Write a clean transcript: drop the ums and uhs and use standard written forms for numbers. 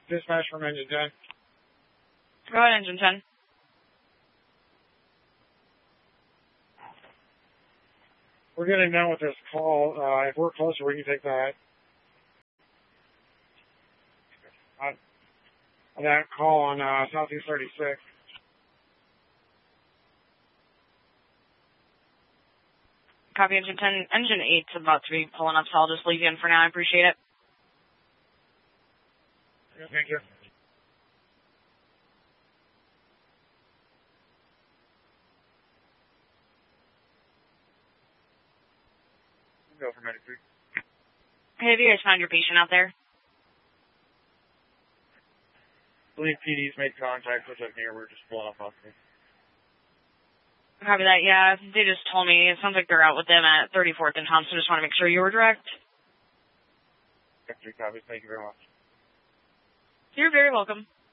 Dispatch from Engine 10. Go ahead, Engine 10. We're getting done with this call. If we're closer, we can take that. That call on Southeast 36. Copy, Engine 10. Engine 8's about to be pulling up, so I'll just leave you in for now. I appreciate it. Yeah, thank you. Go for Medic 3. Hey, have you guys found your patient out there? I believe PD's made contact with us here. We're just pulling up hospital. Copy that, yeah. They just told me. It sounds like they're out with them at 34th and Thompson. Just want to make sure you were direct. Three copies. Thank you very much. You're very welcome.